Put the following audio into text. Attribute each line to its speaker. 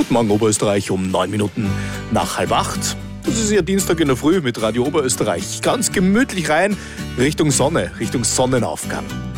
Speaker 1: Guten Morgen Oberösterreich um 9 Minuten nach 7:30. Das ist ja Dienstag in der Früh mit Radio Oberösterreich. Ganz gemütlich rein Richtung Sonne, Richtung Sonnenaufgang.